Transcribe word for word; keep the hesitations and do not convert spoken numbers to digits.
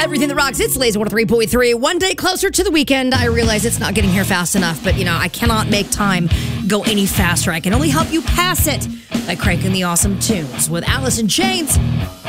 Everything that rocks, it's Lazy one oh three point three. One day closer to the weekend. I realize it's not getting here fast enough, but you know, I cannot make time go any faster. I can only help you pass it by cranking the awesome tunes with Alice in Chains.